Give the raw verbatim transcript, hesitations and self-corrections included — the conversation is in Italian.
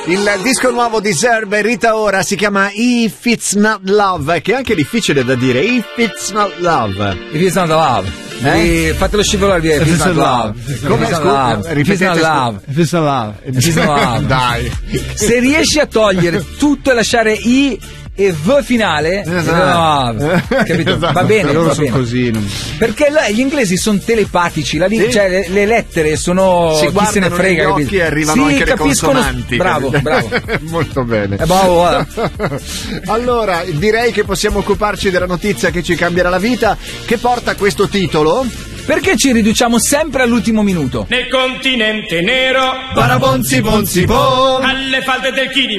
Il disco nuovo di Zerb e Rita Ora si chiama If It's Not Love, che è anche difficile da dire. If It's Not Love. If It's Not Love. Eh? Fatelo scivolare via. If It's Not Love. Come scusa? If It's Not Love. If It's Not Love. If It's Not Love. Dai. Se riesci a togliere tutto e lasciare I e V finale, esatto. no, capito? Esatto. Va bene, loro va sono bene. così. Non... Perché la, gli inglesi sono telepatici, la, Sì. cioè le, le lettere sono Si chi se ne frega, negli occhi capito? e arrivano sì, anche le capiscono, consonanti. bravo, bravo. Molto bene. Eh, bravo, guarda. Allora, direi che possiamo occuparci della notizia che ci cambierà la vita, che porta questo titolo. Perché ci riduciamo sempre all'ultimo minuto? Nel continente nero, Barabonzi bonzi bon. alle falde del chili